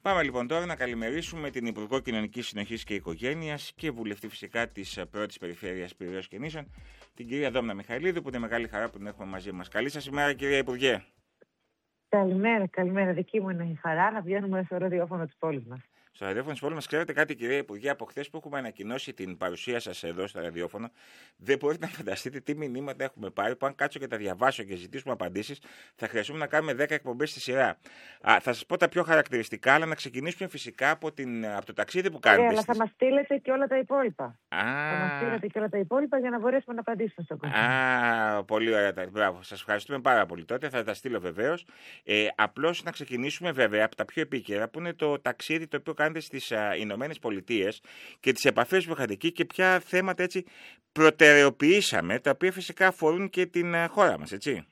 Πάμε λοιπόν τώρα να καλημερίσουμε την Υπουργό Κοινωνικής Συνοχής και Οικογένειας και βουλευτή φυσικά της πρώτης περιφέρειας Πειραιώς και Νήσων, την κυρία Δόμνα Μιχαηλίδου, που είναι μεγάλη χαρά που την έχουμε μαζί μας. Καλή σας ημέρα, κυρία Υπουργέ. Καλημέρα. Δική μου είναι η χαρά να βγαίνουμε στο ραδιόφωνο της πόλης μας. Στο ραδιόφωνο της πόλης μας, ξέρετε κάτι, κυρία Υπουργέ, από χθες που έχουμε ανακοινώσει την παρουσία σας εδώ στο ραδιόφωνο, δεν μπορείτε να φανταστείτε τι μηνύματα έχουμε πάρει. Που αν κάτσω και τα διαβάσω και ζητήσουμε απαντήσεις, θα χρειαστούμε να κάνουμε 10 εκπομπές στη σειρά. Θα σας πω τα πιο χαρακτηριστικά, αλλά να ξεκινήσουμε φυσικά από το ταξίδι που κάνετε. Αλλά θα μας στείλετε και όλα τα υπόλοιπα. Θα μας στείλετε και όλα τα υπόλοιπα για να μπορέσουμε να απαντήσουμε στον κόσμο. Πολύ ωραία. Μπράβο. Σας ευχαριστούμε πάρα πολύ. Τότε θα τα στείλω βεβαίως. Απλώς να ξεκινήσουμε βέβαια από τα πιο επίκαιρα, που είναι το ταξίδι το οποίο κάνετε στις Ηνωμένες Πολιτείες και τις επαφές που είχατε εκεί και ποια θέματα έτσι προτεραιοποιήσαμε, τα οποία φυσικά αφορούν και την χώρα μας, έτσι.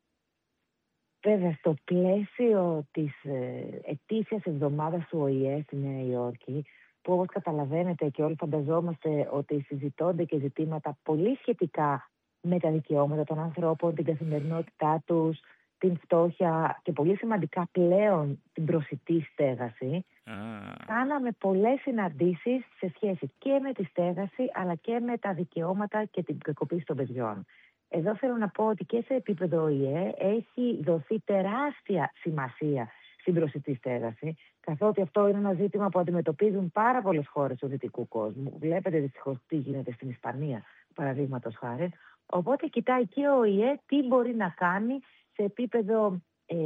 Βέβαια, στο πλαίσιο της ετήσιας εβδομάδας του ΟΗΕ στη Νέα Υόρκη, που όπως καταλαβαίνετε και όλοι φανταζόμαστε ότι συζητώνται και ζητήματα πολύ σχετικά με τα δικαιώματα των ανθρώπων, την καθημερινότητά τους, την φτώχεια και πολύ σημαντικά πλέον την προσιτή στέγαση, κάναμε πολλές συναντήσεις σε σχέση και με τη στέγαση αλλά και με τα δικαιώματα και την κακοποίηση των παιδιών. Εδώ θέλω να πω ότι και σε επίπεδο ΟΗΕ έχει δοθεί τεράστια σημασία στην προσιτή στέγαση, καθότι αυτό είναι ένα ζήτημα που αντιμετωπίζουν πάρα πολλές χώρες του δυτικού κόσμου. Βλέπετε δυστυχώς τι γίνεται στην Ισπανία, παραδείγματος χάρη. Οπότε κοιτάει και ο ΟΗΕ τι μπορεί να κάνει σε επίπεδο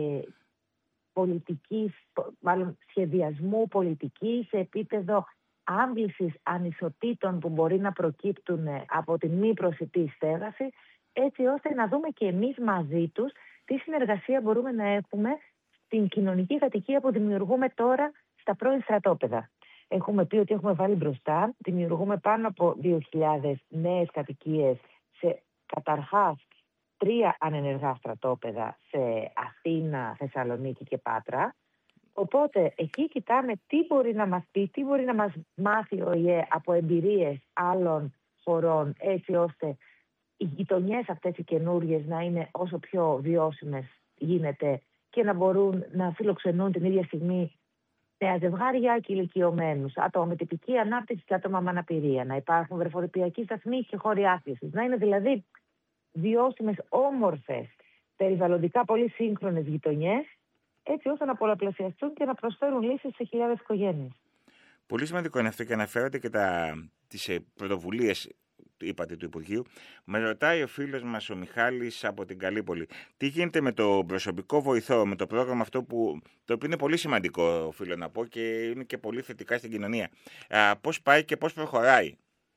πολιτικής, μάλλον σχεδιασμού πολιτικής, σε επίπεδο άμβλησης ανισοτήτων που μπορεί να προκύπτουν από την μη προσιτή στέγαση, έτσι ώστε να δούμε και εμείς μαζί τους τι συνεργασία μπορούμε να έχουμε στην κοινωνική κατοικία που δημιουργούμε τώρα στα πρώην στρατόπεδα. Έχουμε πει ότι έχουμε βάλει μπροστά, δημιουργούμε πάνω από 2.000 νέες κατοικίες σε καταρχάς 3 ανενεργά στρατόπεδα σε Αθήνα, Θεσσαλονίκη και Πάτρα. Οπότε εκεί κοιτάμε τι μπορεί να μας πει, τι μπορεί να μας μάθει ο ΙΕ από εμπειρίες άλλων χωρών, έτσι ώστε οι γειτονιές αυτές οι καινούριες να είναι όσο πιο βιώσιμες γίνεται και να μπορούν να φιλοξενούν την ίδια στιγμή νέα ζευγάρια και ηλικιωμένους, άτομα με τυπική ανάπτυξη και άτομα με αναπηρία, να υπάρχουν βρεφοδεπιακοί σταθμοί και χώροι άθλησης, να είναι δηλαδή βιώσιμες, όμορφες, περιβαλλοντικά πολύ σύγχρονες γειτονιές, έτσι ώστε να πολλαπλασιαστούν και να προσφέρουν λύσεις σε χιλιάδες οικογένειες. Πολύ σημαντικό είναι αυτό και αναφέρονται και τις πρωτοβουλίες, είπατε, του Υπουργείου. Με ρωτάει ο φίλος μας ο Μιχάλης από την Καλύπολη. Τι γίνεται με το προσωπικό βοηθό, με το πρόγραμμα αυτό το οποίο είναι πολύ σημαντικό, οφείλω να πω, και είναι και πολύ θετικά στην κοινωνία. Πώς πάει και πώς προχωράει?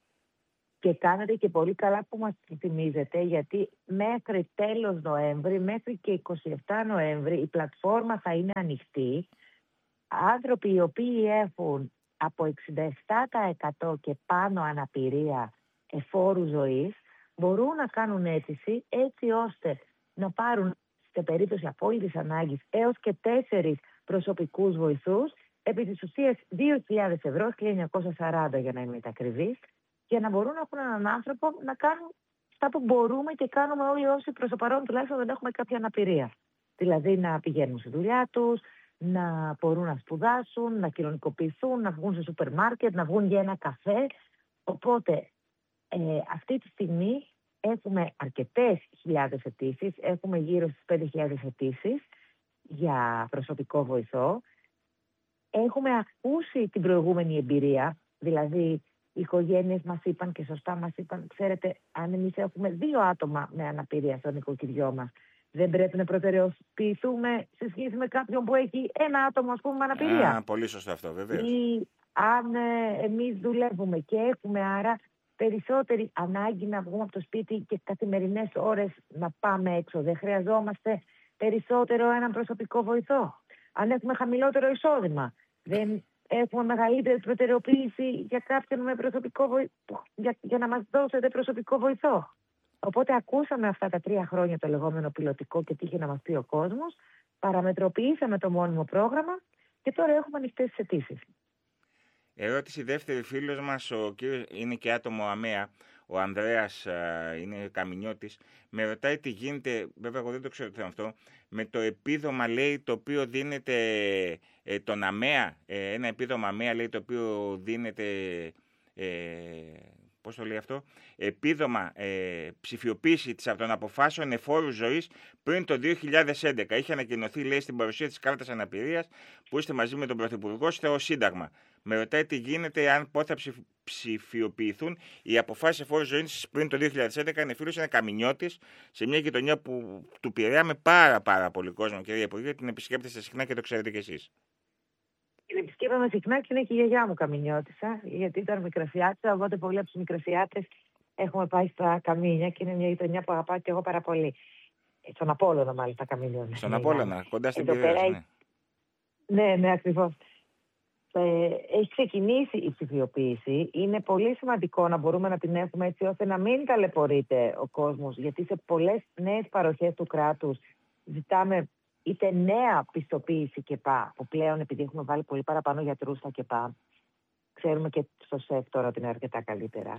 Και κάνετε και πολύ καλά που μας θυμίζετε, γιατί μέχρι τέλος Νοέμβρη, μέχρι και 27 Νοέμβρη, η πλατφόρμα θα είναι ανοιχτή. Άνθρωποι οι οποίοι έχουν από 67% και πάνω αναπηρία εφόρου ζωής μπορούν να κάνουν αίτηση έτσι ώστε να πάρουν σε περίπτωση απόλυτης ανάγκης έως και 4 προσωπικούς βοηθούς, επί της ουσίας 2.000 ευρώ, 1.940 για να είμαι ακριβής, για να μπορούν να έχουν έναν άνθρωπο να κάνουν αυτά που μπορούμε και κάνουμε όλοι όσοι προς το παρόν τουλάχιστον δεν έχουμε κάποια αναπηρία. Δηλαδή να πηγαίνουν στη δουλειά τους, να μπορούν να σπουδάσουν, να κοινωνικοποιηθούν, να βγουν στο σούπερ μάρκετ, να βγουν για ένα καφέ. Οπότε αυτή τη στιγμή έχουμε αρκετές χιλιάδες αιτήσεις, έχουμε γύρω στις 5.000 αιτήσεις για προσωπικό βοηθό. Έχουμε ακούσει την προηγούμενη εμπειρία, δηλαδή οι οικογένειες μας είπαν και σωστά μας είπαν, ξέρετε, αν εμείς έχουμε 2 άτομα με αναπηρία στο νοικοκυριό μας, δεν πρέπει να προτεραιοποιηθούμε σε σχέση με κάποιον που έχει 1 άτομο, ας πούμε, με αναπηρία. Πολύ σωστό αυτό, βεβαίως. Ή αν εμείς δουλεύουμε και έχουμε άρα περισσότερη ανάγκη να βγούμε από το σπίτι και καθημερινές ώρες να πάμε έξω. Δεν χρειαζόμαστε περισσότερο έναν προσωπικό βοηθό. Αν έχουμε χαμηλότερο εισόδημα, δεν έχουμε μεγαλύτερη προτεραιοποίηση για κάποιον με προσωπικό βοηθό, για να μας δώσετε προσωπικό βοηθό. Οπότε ακούσαμε αυτά τα 3 χρόνια το λεγόμενο πιλωτικό και τι είχε να μας πει ο κόσμος, παραμετροποιήσαμε το μόνιμο πρόγραμμα και τώρα έχουμε ανοιχτές αιτήσεις. Ερώτηση δεύτερη, φίλος μας, ο κύριος είναι και άτομο ΑΜΕΑ, ο Ανδρέας είναι Καμινιώτης, με ρωτάει τι γίνεται, βέβαια εγώ δεν το ξέρω αυτό, με το επίδομα, λέει, το οποίο δίνεται τον ΑΜΕΑ, ένα επίδομα ΑΜΕΑ, λέει, το οποίο δίνεται, πώς το λέει αυτό, επίδομα ψηφιοποίηση των αποφάσεων εφόρου ζωής πριν το 2011. Είχε ανακοινωθεί, λέει, στην παρουσία της κάρτας αναπηρίας που είστε μαζί με τον Πρωθυπουργό στο Σύνταγμα. Με ρωτάει τι γίνεται, αν πότε θα ψηφιοποιηθούν οι αποφάσεις εφόρου ζωής πριν το 2011. Είναι φίλος, είναι Καμινιώτης, σε μια γειτονιά του Πειραιά με πάρα πολύ κόσμο, κυρία Υπουργέ, την επισκέπτεστε συχνά και το ξέρετε κι εσείς. Την επισκέπτομαι συχνά και είναι και η γιαγιά μου Καμινιώτισσα, γιατί ήταν μικρασιάτισσα, οπότε πολλοί από τους μικρασιάτες έχουμε πάει στα Καμίνια και είναι μια γειτονιά που αγαπάω και εγώ πάρα πολύ. Στον Απόλλωνα, μάλιστα, Καμίνιο. Στον Απόλλωνα, κοντά στην Πειραιά. Ναι, ακριβώς. Έχει ξεκινήσει η ψηφιοποίηση. Είναι πολύ σημαντικό να μπορούμε να την έχουμε έτσι ώστε να μην ταλαιπωρείται ο κόσμος, γιατί σε πολλές νέες παροχές του κράτους ζητάμε είτε νέα πιστοποίηση ΚΕΠΑ, που πλέον επειδή έχουμε βάλει πολύ παραπάνω γιατρούς στα ΚΕΠΑ, ξέρουμε και στο ΣΕΦ τώρα ότι είναι αρκετά καλύτερα.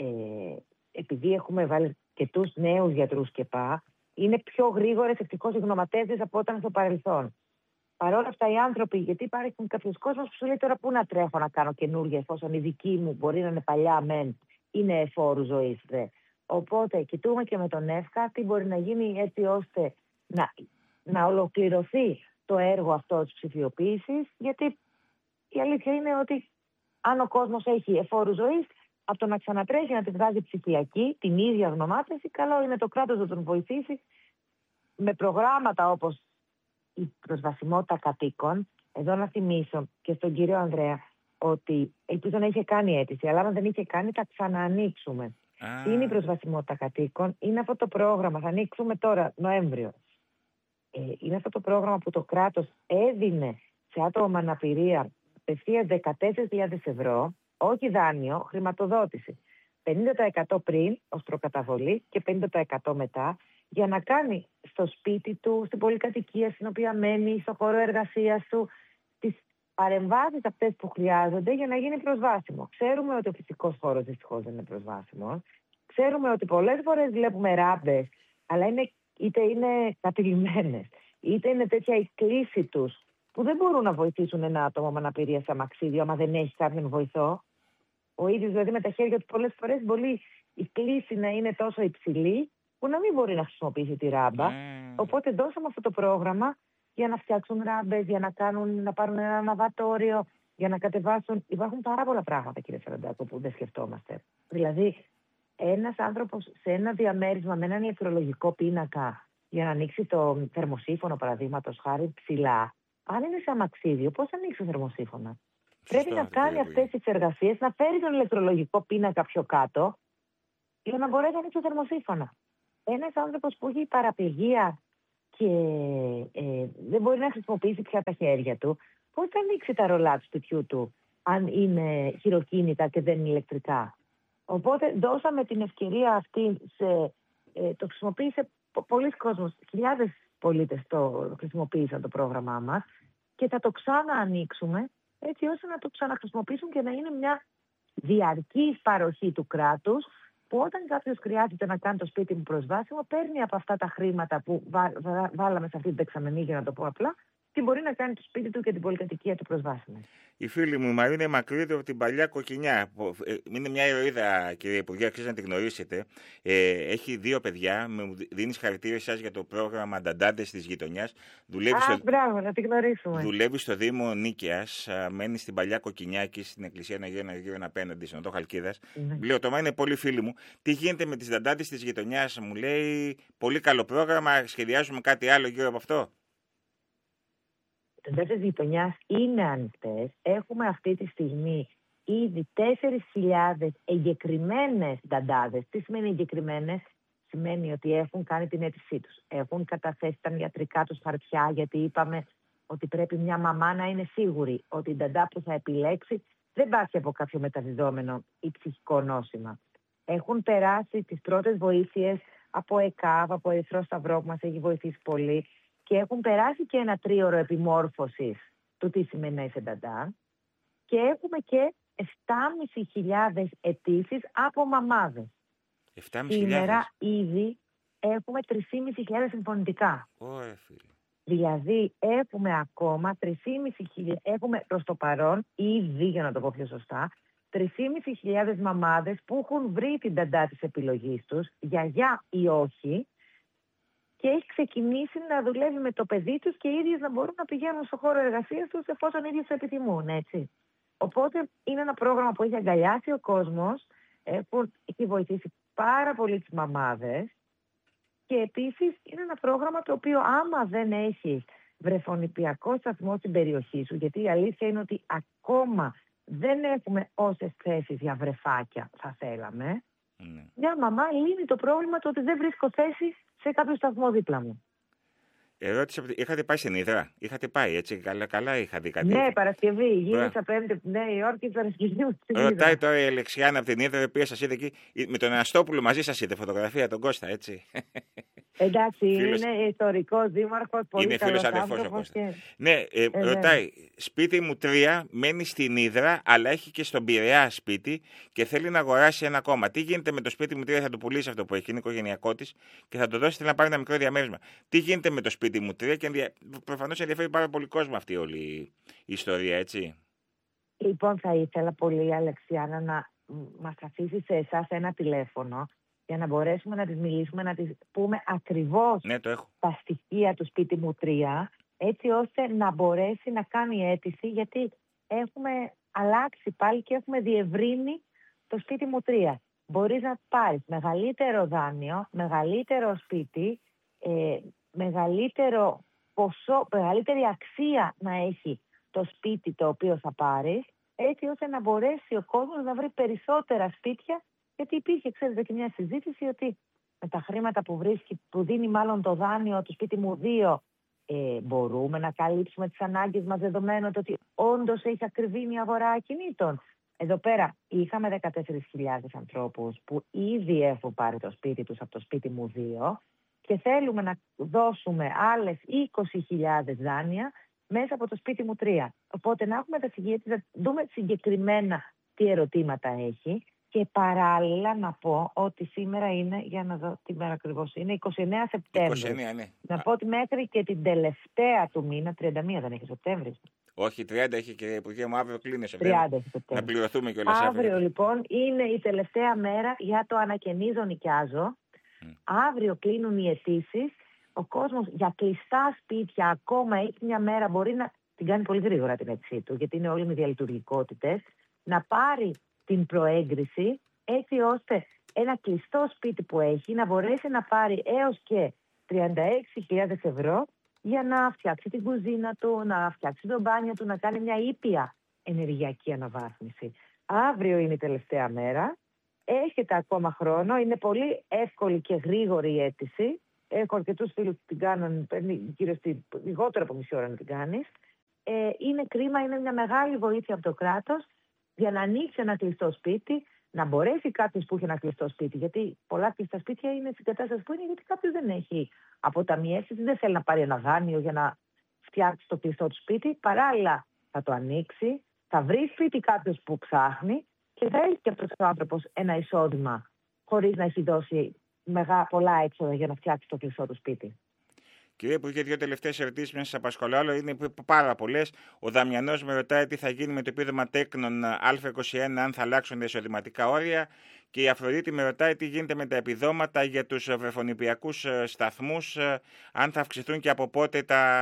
Επειδή έχουμε βάλει και τους νέους γιατρούς ΚΕΠΑ, είναι πιο γρήγορες ευτυχώς οι γνωματεύσεις από όταν στο παρελθόν. Παρ' όλα αυτά οι άνθρωποι, γιατί υπάρχουν κάποιος κόσμος που σου λέει τώρα πού να τρέχω να κάνω καινούργια, εφόσον η δική μου μπορεί να είναι παλιά μεν, είναι εφόρου ζωής δε. Οπότε κοιτούμε και με τον ΕΦΚΑ τι μπορεί να γίνει έτσι ώστε να ολοκληρωθεί το έργο αυτό της ψηφιοποίησης, γιατί η αλήθεια είναι ότι αν ο κόσμος έχει εφόρου ζωής, από το να ξανατρέχει να τη βγάζει ψηφιακή, την ίδια γνωμάτευση, καλό είναι το κράτος να τον βοηθήσει με προγράμματα όπως η προσβασιμότητα κατοίκων. Εδώ να θυμίσω και στον κύριο Ανδρέα ότι ελπίζω να είχε κάνει αίτηση, αλλά αν δεν είχε κάνει θα ξαναανοίξουμε. Είναι η προσβασιμότητα κατοίκων, είναι αυτό το πρόγραμμα, θα ανοίξουμε τώρα Νοέμβριο. Είναι αυτό το πρόγραμμα που το κράτος έδινε σε άτομα με αναπηρία απευθείας 14.000 ευρώ, όχι δάνειο, χρηματοδότηση. 50% πριν ως προκαταβολή και 50% μετά, για να κάνει στο σπίτι του, στην πολυκατοικία στην οποία μένει, στο χώρο εργασίας του, τις παρεμβάσεις αυτές που χρειάζονται για να γίνει προσβάσιμο. Ξέρουμε ότι ο φυσικός χώρος δυστυχώς δεν είναι προσβάσιμος. Ξέρουμε ότι πολλές φορές βλέπουμε ράμπες, αλλά είτε είναι κατηλημμένες, είτε είναι τέτοια η κλίση τους, που δεν μπορούν να βοηθήσουν ένα άτομο με αναπηρία σε αμαξίδιο, άμα δεν έχει κάποιον βοηθό. Ο ίδιος δηλαδή με τα χέρια του πολλές φορές μπορεί η κλίση να είναι τόσο υψηλή, που να μην μπορεί να χρησιμοποιήσει τη ράμπα. Οπότε δώσαμε αυτό το πρόγραμμα για να φτιάξουν ράμπες, για να πάρουν ένα αναβατόριο, για να κατεβάσουν. Υπάρχουν πάρα πολλά πράγματα, κύριε Σαραντάκο, που δεν σκεφτόμαστε. Δηλαδή, ένας άνθρωπος σε ένα διαμέρισμα με έναν ηλεκτρολογικό πίνακα για να ανοίξει το θερμοσύφωνο, παραδείγματος χάρη, ψηλά, αν είναι σε αμαξίδιο, πώς θα ανοίξει το θερμοσύφωνο? Πρέπει να κάνει αυτές τις εργασίες, να φέρει τον ηλεκτρολογικό πίνακα πιο κάτω, για να μπορέσει να ανοίξει το θερμοσύφωνο. Ένας άνθρωπος που έχει παραπληγία και δεν μπορεί να χρησιμοποιήσει πια τα χέρια του, πώς θα ανοίξει τα ρολά του σπιτιού του, αν είναι χειροκίνητα και δεν είναι ηλεκτρικά? Οπότε δώσαμε την ευκαιρία αυτή, το χρησιμοποίησε πολλοί κόσμος, χιλιάδες πολίτες το χρησιμοποίησαν το πρόγραμμά μας και θα το ξαναανοίξουμε έτσι ώστε να το ξαναχρησιμοποιήσουν και να είναι μια διαρκής παροχή του κράτους, που όταν κάποιος χρειάζεται να κάνει το σπίτι μου προσβάσιμο, παίρνει από αυτά τα χρήματα που βάλαμε σε αυτή την δεξαμενή, για να το πω απλά, και μπορεί να κάνει το σπίτι του και την πολυκατοικία του προσβάσιμη. Η φίλη μου Μαρίνα Μακρύδη από την παλιά Κοκκινιά. Είναι μια ηρωίδα, κύριε Υπουργέ, αξίζει να την γνωρίσετε. Έχει 2 παιδιά. Μου δίνει χαρακτήρες σας για το πρόγραμμα Νταντάντες της γειτονιάς. Μπράβο, να την γνωρίσουμε. Δουλεύει στο Δήμο Νίκαιας. Μένει στην παλιά Κοκκινιά και στην εκκλησία Αγίων απέναντι, στον Οδό Χαλκίδας. Λέω, το είναι πολύ φίλη μου. Τι γίνεται με τις Νταντάντες της γειτονιάς? Μου λέει, πολύ καλό πρόγραμμα. Σχεδιάζουμε κάτι άλλο γύρω από αυτό. Οι νταντάδες γειτονιάς είναι ανοιχτές. Έχουμε αυτή τη στιγμή ήδη 4.000 εγκεκριμένες νταντάδες. Τι σημαίνει εγκεκριμένες? Σημαίνει ότι έχουν κάνει την αίτησή τους. Έχουν καταθέσει τα ιατρικά τους χαρτιά, γιατί είπαμε ότι πρέπει μια μαμά να είναι σίγουρη ότι η νταντά που θα επιλέξει δεν πάσχει από κάποιο μεταδιδόμενο ή ψυχικό νόσημα. Έχουν περάσει τις πρώτες βοήθειες από ΕΚΑΒ, από Ερυθρό Σταυρό που μας έχει βοηθήσει πολύ, και έχουν περάσει και ένα 3ωρο επιμόρφωσης του τι σημαίνει να είσαι νταντά, και έχουμε και 7.500 αιτήσεις από μαμάδες. 7.500. Σήμερα ήδη έχουμε 3.500 συμφωνητικά. Ωραία, φίλε. Δηλαδή έχουμε ακόμα 3.500, έχουμε προς το παρόν ήδη, για να το πω πιο σωστά, 3.500 μαμάδες που έχουν βρει την ταντά της επιλογής τους, γιαγιά ή όχι, και έχει ξεκινήσει να δουλεύει με το παιδί τους και οι ίδιες να μπορούν να πηγαίνουν στο χώρο εργασίας τους εφόσον οι ίδιες το επιθυμούν, έτσι. Οπότε είναι ένα πρόγραμμα που έχει αγκαλιάσει ο κόσμος, που έχει βοηθήσει πάρα πολύ τις μαμάδες, και επίσης είναι ένα πρόγραμμα το οποίο άμα δεν έχει βρεφονιπιακό σταθμό στην περιοχή σου, γιατί η αλήθεια είναι ότι ακόμα δεν έχουμε όσες θέσεις για βρεφάκια θα θέλαμε, μια μαμά λύνει το πρόβλημα του ότι δεν βρίσκω θέση σε κάποιο σταθμό δίπλα μου. Ερώτηση, είχατε πάει στην Ύδρα, είχατε πάει έτσι, καλά είχα δει κάτι. Ναι, Παρασκευή, γύρισα Πέμπτη από τη Νέα Υόρκη, Παρασκευή μου στην Ύδρα. Ρωτάει τώρα η Αλεξιάνα από την Ύδρα, η οποία σας είδε εκεί, με τον Αναστόπουλο μαζί σας είδε φωτογραφία, τον Κώστα, έτσι. Εντάξει, φίλος... είναι ιστορικός δήμαρχος, πολύ καλός άνθρωπος. Και... Ναι, ρωτάει, σπίτι μου 3, μένει στην Ύδρα, αλλά έχει και στον Πειραιά σπίτι και θέλει να αγοράσει ένα ακόμα. Τι γίνεται με το σπίτι μου 3, θα το πουλήσει αυτό που έχει, είναι οικογενειακό της και θα το δώσει, θέλει να πάρει ένα μικρό διαμέρισμα. Τι γίνεται με το σπίτι μου 3, και προφανώς ενδιαφέρει πάρα πολύ κόσμο αυτή όλη η ιστορία, έτσι. Λοιπόν, θα ήθελα πολύ, Αλεξιάνα, να μας αφήσει σε εσάς ένα τηλέφωνο για να μπορέσουμε να τις μιλήσουμε, να τις πούμε ακριβώς τα στοιχεία του σπίτι μου 3, έτσι ώστε να μπορέσει να κάνει αίτηση, γιατί έχουμε αλλάξει πάλι και έχουμε διευρύνει το σπίτι μου 3. Μπορείς να πάρεις μεγαλύτερο δάνειο, μεγαλύτερο σπίτι, μεγαλύτερο ποσό, μεγαλύτερη αξία να έχει το σπίτι το οποίο θα πάρεις, έτσι ώστε να μπορέσει ο κόσμος να βρει περισσότερα σπίτια. Γιατί υπήρχε, ξέρετε, και μια συζήτηση ότι με τα χρήματα που δίνει μάλλον το δάνειο του σπίτι μου 2, μπορούμε να καλύψουμε τις ανάγκες μας, δεδομένου ότι όντως έχει ακριβήνει η αγορά ακινήτων. Εδώ πέρα είχαμε 14.000 ανθρώπους που ήδη έχουν πάρει το σπίτι τους από το σπίτι μου 2 και θέλουμε να δώσουμε άλλες 20.000 δάνεια μέσα από το σπίτι μου 3. Οπότε να έχουμε τα στοιχεία, να δούμε συγκεκριμένα τι ερωτήματα έχει. Και παράλληλα να πω ότι σήμερα είναι, για να δω τι μέρα ακριβώς είναι, 29 Σεπτέμβρη. 29, ναι. Να πω ότι μέχρι και την τελευταία του μήνα, 31 δεν έχει Σεπτέμβρη. Όχι, 30 έχει και Υπουργέ μου, αύριο κλείνει Σεπτέμβρη. 30 έχει Σεπτέμβρη. Να πληρωθούμε κιόλας αύριο λοιπόν είναι η τελευταία μέρα για το ανακαινίζω νοικιάζω. Αύριο κλείνουν οι αιτήσεις. Ο κόσμος για κλειστά σπίτια ακόμα έχει μια μέρα, μπορεί να την κάνει πολύ γρήγορα την αίτησή του, γιατί είναι όλοι με διαλειτουργικότητες, να πάρει την προέγκριση, έτσι ώστε ένα κλειστό σπίτι που έχει να μπορέσει να πάρει έως και 36.000 ευρώ για να φτιάξει την κουζίνα του, να φτιάξει το μπάνιο του, να κάνει μια ήπια ενεργειακή αναβάθμιση. Αύριο είναι η τελευταία μέρα. Έχετε ακόμα χρόνο. Είναι πολύ εύκολη και γρήγορη η αίτηση. Έχω αρκετούς φίλους που την κάνουν, λιγότερο από μισή ώρα να την κάνεις. Είναι κρίμα, είναι μια μεγάλη βοήθεια από το κράτος για να ανοίξει ένα κλειστό σπίτι, να μπορέσει κάποιος που έχει ένα κλειστό σπίτι. Γιατί πολλά κλειστά σπίτια είναι στην κατάσταση που είναι, γιατί κάποιος δεν έχει αποταμιεύσεις, δεν θέλει να πάρει ένα δάνειο για να φτιάξει το κλειστό του σπίτι. Παράλληλα θα το ανοίξει, θα βρει σπίτι κάποιος που ψάχνει και θα έχει και αυτός ο άνθρωπος ένα εισόδημα χωρίς να έχει δώσει πολλά έξοδα για να φτιάξει το κλειστό του σπίτι. Κύριε Υπουργέ, 2 τελευταίες ερωτήσεις που σας απασχολώ, άλλο είναι πάρα πολλές. Ο Δαμιανός με ρωτάει τι θα γίνει με το επίδομα τέκνων Α21, αν θα αλλάξουν τα εισοδηματικά όρια. Και η Αφροδίτη με ρωτάει τι γίνεται με τα επιδόματα για τους βρεφονιπιακούς σταθμούς, αν θα αυξηθούν και από πότε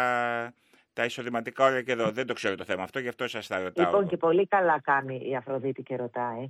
τα εισοδηματικά όρια και εδώ. Δεν το ξέρω το θέμα αυτό, γι' αυτό σας τα ρωτάω. Λοιπόν, και πολύ καλά κάνει η Αφροδίτη και ρωτάει.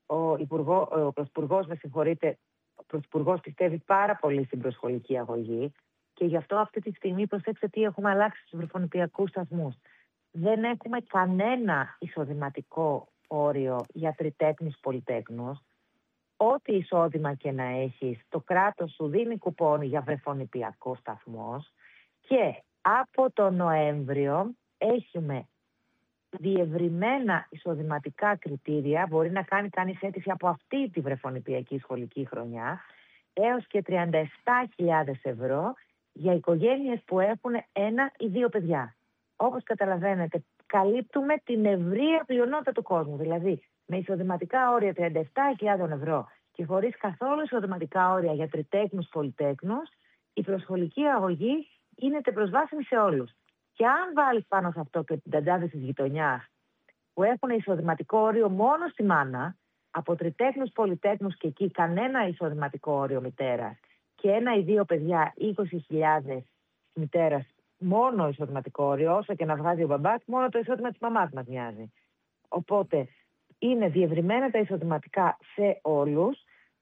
Ο Πρωθυπουργός, ο Πρωθυπουργός πιστεύει πάρα πολύ στην προσχολική αγωγή. Και γι' αυτό αυτή τη στιγμή προσέξτε τι έχουμε αλλάξει στους βρεφονιπιακούς σταθμούς. Δεν έχουμε κανένα εισοδηματικό όριο για τριτέκνους πολυτέκνους. Ό,τι εισόδημα και να έχεις, το κράτος σου δίνει κουπόνι για βρεφονιπιακό σταθμό. Και από τον Νοέμβριο έχουμε διευρυμένα εισοδηματικά κριτήρια. Μπορεί να κάνει κανείς αίτηση από αυτή τη βρεφονιπιακή σχολική χρονιά έως και 37.000 ευρώ για οικογένειες που έχουν 1 ή 2 παιδιά. Όπως καταλαβαίνετε, καλύπτουμε την ευρεία πλειονότητα του κόσμου. Δηλαδή, με εισοδηματικά όρια 37.000 ευρώ και χωρίς καθόλου εισοδηματικά όρια για τριτέκνους, πολυτέκνους, η προσχολική αγωγή γίνεται προσβάσιμη σε όλους. Και αν βάλεις πάνω σε αυτό και την ταντάδες της γειτονιάς που έχουν εισοδηματικό όριο μόνο στη μάνα, από τριτέκνους, πολυτέκνους και εκεί κανένα εισοδηματικό όριο μητέρας και 1 ή 2 παιδιά, 20.000 μητέρας, μόνο εισοδηματικό όριο, όσο και να βγάζει ο μπαμπάς, μόνο το εισόδημα της μαμάς μας μοιάζει. Οπότε είναι διευρυμένα τα εισοδηματικά σε όλους.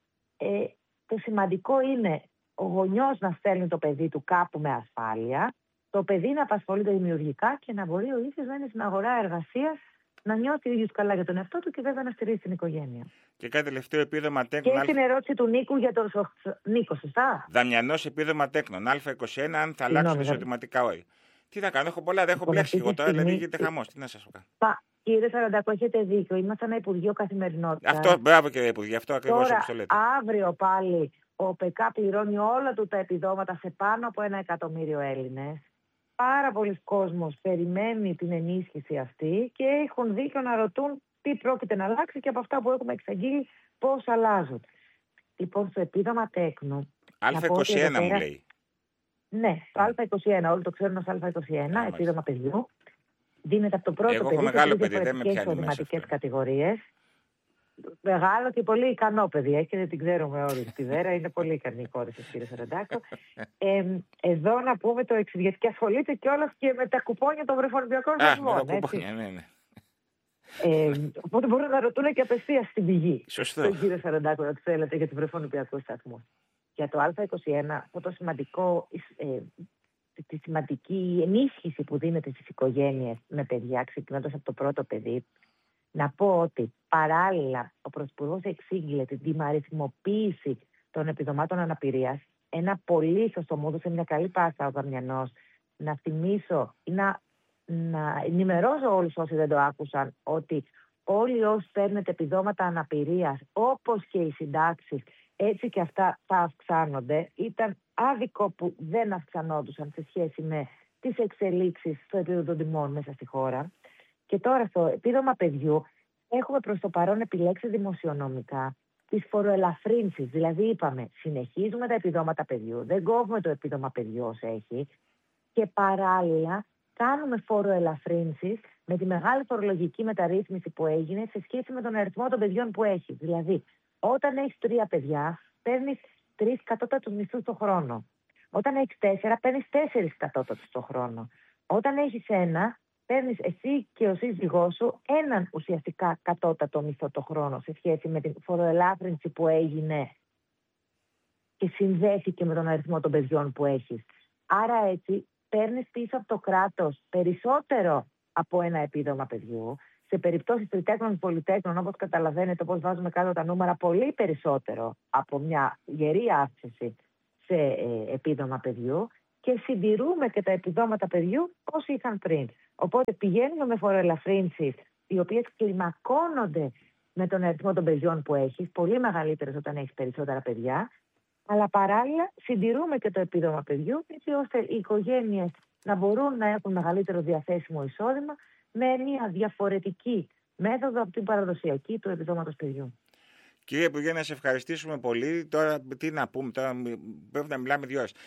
Το σημαντικό είναι ο γονιός να στέλνει το παιδί του κάπου με ασφάλεια, το παιδί να απασχολείται δημιουργικά και να μπορεί ο ίδιος να είναι στην αγορά εργασίας, να νιώθει ο ίδιος καλά για τον εαυτό του και βέβαια να στηρίζει την οικογένεια. Και κάτι τελευταίο, επίδομα τέκνων. Και στην ερώτηση του Νίκου για τον Νίκο, σωστά. Δαμιανός, επίδομα τέκνων. Α21, αν θα αλλάξουν εισοδηματικά όρια. Τι θα κάνω, έχω πολλά, δεν έχω μπλέξει εγώ τώρα, δηλαδή γίνεται χαμός. Τι να σας πω. Κύριε Σαραντάκο, έχετε δίκιο. Είμαστε ένα Υπουργείο Καθημερινότητας. Αυτό, μπράβο κύριε Υπουργέ, αυτό ακριβώς όπως το λέτε. Αύριο πάλι ο ΠΚ πληρώνει όλα του τα επιδόματα σε πάνω από 1 εκατομμύριο Έλληνες. Πάρα πολλοί κόσμος περιμένει την ενίσχυση αυτή και έχουν δίκιο να ρωτούν τι πρόκειται να αλλάξει και από αυτά που έχουμε εξαγγείλει πώς αλλάζουν. Λοιπόν, στο επίδομα τέκνου. Α21 μου λέει. Ναι, το Α21, όλοι το ξέρουν ως Α21, επίδομα παιδιού. Δίνεται από το πρώτο παιδί. Εγώ έχω μεγάλο παιδί, δεν με πιάνει μέσα. Κατηγορίες. Μεγάλο και πολύ ικανό παιδί. Έχετε, την ξέρουμε όλοι στη Βέρα. Είναι πολύ ικανή η κόρη σας, κύριε Σαραντάκο. Εδώ να πούμε το εξής, γιατί ασχολείται κιόλας και με τα κουπόνια των βρεφονιπιακών σταθμών. Ναι. Οπότε μπορούν να ρωτούν και απευθείας στην πηγή. Σωστό. Τον κύριο Σαραντάκο, να θέλετε, για τους βρεφονιπιακούς σταθμούς. Για το Α21, αυτό το σημαντικό. Τη σημαντική ενίσχυση που δίνεται στις οικογένειες με παιδιά, ξεκινώντας από το πρώτο παιδί, να πω ότι παράλληλα ο Πρωθυπουργός εξήγηλε την τιμαριθμοποίηση των επιδομάτων αναπηρίας. Ένα πολύ σωστό, μου έδωσε μια καλή πάσα ο Δαμιανός, να θυμίσω ή να ενημερώσω όλους όσοι δεν το άκουσαν, ότι όλοι όσοι παίρνετε επιδόματα αναπηρίας, όπως και οι συντάξεις, έτσι και αυτά θα αυξάνονται. Ήταν άδικο που δεν αυξανόντουσαν σε σχέση με τις εξελίξεις στο επίπεδο των τιμών μέσα στη χώρα. Και τώρα στο επίδομα παιδιού έχουμε προς το παρόν επιλέξει δημοσιονομικά τις φοροελαφρύνσεις. Δηλαδή είπαμε, συνεχίζουμε τα επιδόματα παιδιού, δεν κόβουμε το επίδομα παιδιού όσο έχει και παράλληλα κάνουμε φοροελαφρύνσεις με τη μεγάλη φορολογική μεταρρύθμιση που έγινε σε σχέση με τον αριθμό των παιδιών που έχει. Δηλαδή, όταν έχεις 3 παιδιά, παίρνεις 3 κατώτατους μισθούς το χρόνο. Όταν έχεις 4, παίρνεις 4 κατώτατους το χρόνο. Όταν έχεις 1, παίρνεις εσύ και ο σύζυγός σου έναν ουσιαστικά κατώτατο μισθό το χρόνο σε σχέση με την φοροελάφρυνση που έγινε και συνδέθηκε με τον αριθμό των παιδιών που έχεις. Άρα έτσι παίρνεις πίσω από το κράτος περισσότερο από ένα επίδομα παιδιού. Σε περιπτώσεις τριτέκνων και πολυτέκνων, όπως καταλαβαίνετε, όπως βάζουμε κάτω τα νούμερα, πολύ περισσότερο από μια γερή αύξηση σε επίδομα παιδιού και συντηρούμε και τα επιδόματα παιδιού όσοι είχαν πριν. Οπότε πηγαίνουμε με φοροελαφρύνσεις, οι οποίες κλιμακώνονται με τον αριθμό των παιδιών που έχεις, πολύ μεγαλύτερες όταν έχεις περισσότερα παιδιά, αλλά παράλληλα συντηρούμε και το επίδομα παιδιού, έτσι ώστε οι οικογένειες να μπορούν να έχουν μεγαλύτερο διαθέσιμο εισόδημα με μια διαφορετική μέθοδο από την παραδοσιακή του επιδόματος παιδιού. Κύριε Υπουργέ, να σε ευχαριστήσουμε πολύ. Τώρα τι να πούμε, τώρα πρέπει να μιλάμε 2 ώρες.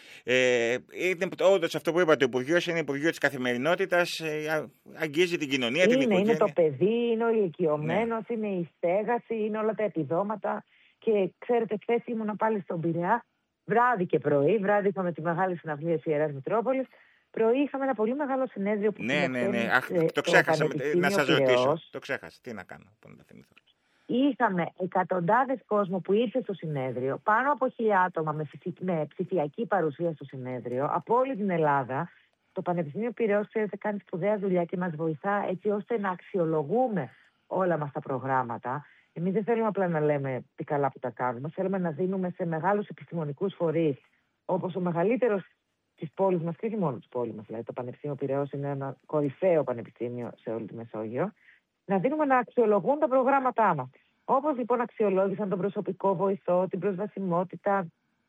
Όντως αυτό που είπατε, ο Υπουργός είναι Υπουργείο της Καθημερινότητας, αγγίζει την κοινωνία, την οικογένεια. Είναι το παιδί, είναι ο ηλικιωμένος, είναι η στέγαση, είναι όλα τα επιδόματα. Και ξέρετε, χθες ήμουνα πάλι στον Πειραιά, βράδυ και πρωί. Βράδυ είχαμε τη μεγάλη συναυλία της Ιεράς Μητρόπολης. Πρωί είχαμε ένα πολύ μεγάλο συνέδριο που Ναι. Αχ, το ξέχασα να σας ρωτήσω. Το ξέχασα. Τι να κάνω, να τα θυμηθώ. Είχαμε εκατοντάδες κόσμο που ήρθε στο συνέδριο, πάνω από 1.000 άτομα με ψηφιακή παρουσία στο συνέδριο, από όλη την Ελλάδα. Το Πανεπιστήμιο Πειραιώς, ξέρετε, κάνει σπουδαία δουλειά και μας βοηθά έτσι ώστε να αξιολογούμε όλα μας τα προγράμματα. Εμείς δεν θέλουμε απλά να λέμε τι καλά που τα κάνουμε, θέλουμε να δίνουμε σε μεγάλους επιστημονικούς φορείς, όπως ο μεγαλύτερος της πόλης μας και όχι μόνο της πόλης μας, δηλαδή το Πανεπιστήμιο Πειραιώς είναι ένα κορυφαίο πανεπιστήμιο σε όλη τη Μεσόγειο, να δίνουμε να αξιολογούν τα προγράμματά μας. Όπως λοιπόν αξιολόγησαν τον προσωπικό βοηθό, την προσβασιμότητα,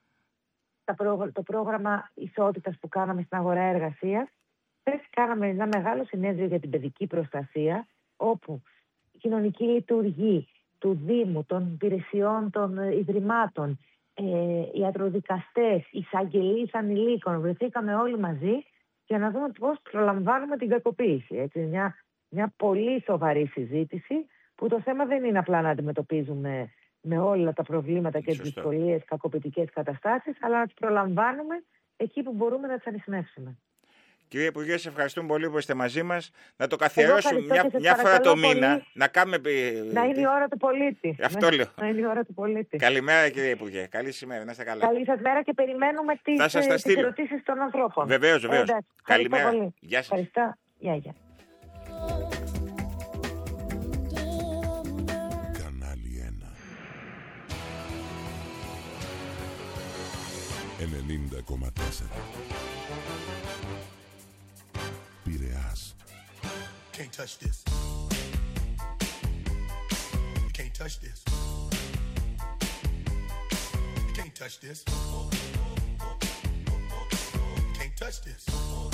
το πρόγραμμα ισότητας που κάναμε στην αγορά εργασίας. Χθες κάναμε ένα μεγάλο συνέδριο για την παιδική προστασία, όπου η κοινωνική λειτουργή, του Δήμου, των υπηρεσιών των Ιδρυμάτων, ιατροδικαστές, εισαγγελείς ανηλίκων. Βρεθήκαμε όλοι μαζί για να δούμε πώς προλαμβάνουμε την κακοποίηση. Έτσι, μια πολύ σοβαρή συζήτηση, που το θέμα δεν είναι απλά να αντιμετωπίζουμε με όλα τα προβλήματα και τις δυσκολίες, κακοποιητικές καταστάσεις, αλλά να τις προλαμβάνουμε εκεί που μπορούμε να τις ανιχνεύσουμε. Κύριε Υπουργέ, σε ευχαριστούμε πολύ που είστε μαζί μας. Να το καθιερώσουμε μια φορά το μήνα. Να κάνουμε. Να είναι η ώρα του πολίτη. Αυτό λέω. Να είναι η ώρα του πολίτη. Καλημέρα, κύριε Υπουργέ. Καλή σήμερα. Να είστε καλά. Καλή σας μέρα και περιμένουμε τις ερωτήσεις των ανθρώπων. Βεβαίως. Καλημέρα. Γεια σας. Ευχαριστώ. Γεια. Κανάλι 1 90,4 Πειραιάς. Can't touch this. You can't touch this. You can't touch this. You can't touch this.